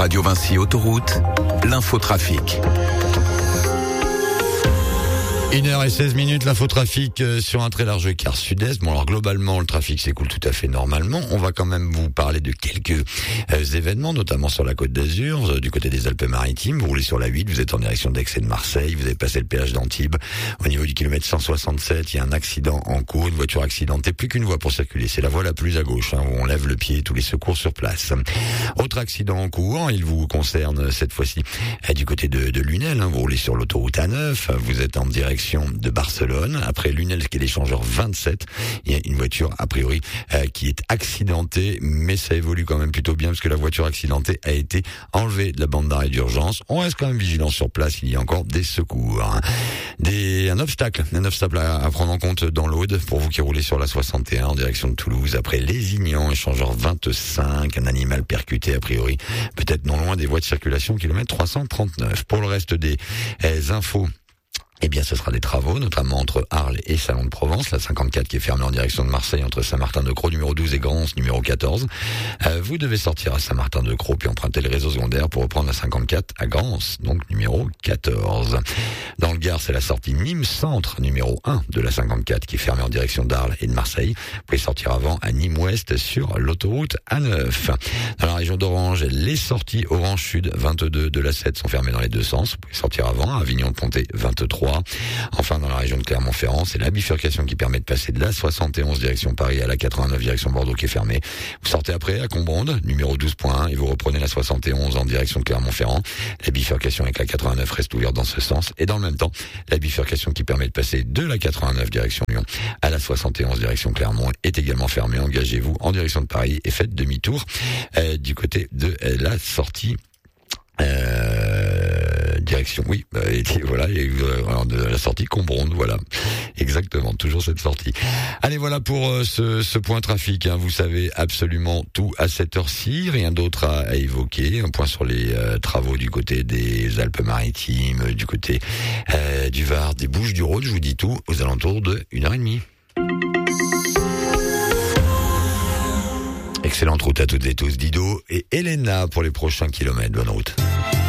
Radio Vinci Autoroute, l'infotrafic. 1h16, l'infotrafic sur un très large quart sud-est. Bon, alors globalement, le trafic s'écoule tout à fait normalement. On va quand même vous parler de quelques événements, notamment sur la Côte d'Azur, du côté des Alpes-Maritimes. Vous roulez sur la 8, vous êtes en direction d'Aix et de Marseille, vous avez passé le péage d'Antibes. Au niveau du kilomètre 167, il y a un accident en cours, une voiture accidentée, plus qu'une voie pour circuler. C'est la voie la plus à gauche, où on lève le pied, tous les secours sur place. Autre accident en cours, il vous concerne cette fois-ci du côté de Lunel. Vous roulez sur l'autoroute A9, vous êtes en direction de Barcelone. Après Lunel, qui est l'échangeur 27, il y a une voiture a priori qui est accidentée, mais ça évolue quand même plutôt bien parce que la voiture accidentée a été enlevée de la bande d'arrêt d'urgence. On reste quand même vigilant sur place, il y a encore des secours. Un obstacle à prendre en compte dans l'Aude pour vous qui roulez sur la 61 en direction de Toulouse. Après Lézignan, échangeur 25, un animal percuté a priori, peut-être non loin des voies de circulation, kilomètre 339. Pour le reste des infos, eh bien, ce sera des travaux, notamment entre Arles et Salon de Provence, la 54 qui est fermée en direction de Marseille, entre Saint-Martin-de-Crau, numéro 12, et Grance, numéro 14. Vous devez sortir à Saint-Martin-de-Crau, puis emprunter le réseau secondaire pour reprendre la 54 à Grance, donc numéro 14. Dans le Gard, c'est la sortie Nîmes Centre, numéro 1 de la 54, qui est fermée en direction d'Arles et de Marseille. Vous pouvez sortir avant à Nîmes Ouest sur l'autoroute A9. Dans la région d'Orange, les sorties Orange Sud 22 de la 7 sont fermées dans les deux sens. Vous pouvez sortir avant à Avignon-Pontet 23. Enfin, dans la région de Clermont-Ferrand, c'est la bifurcation qui permet de passer de la 71 direction Paris à la 89 direction Bordeaux qui est fermée. Vous sortez après à Combronde, numéro 12.1, et vous reprenez la 71 en direction de Clermont-Ferrand. La bifurcation avec la 89 reste ouverte dans ce sens. Et dans le même temps, la bifurcation qui permet de passer de la 89 direction Lyon à la 71 direction Clermont est également fermée. Engagez-vous en direction de Paris et faites demi-tour du côté de la sortie. Direction, oui, voilà, de la sortie Combronde, voilà, exactement, toujours cette sortie. Allez, voilà pour ce point trafic, vous savez absolument tout à cette heure-ci, rien d'autre à évoquer, un point sur les travaux du côté des Alpes-Maritimes, du côté du Var, des Bouches-du-Rhône, je vous dis tout, aux alentours de 1h30. Excellente route à toutes et tous, Dido et Elena pour les prochains kilomètres, bonne route.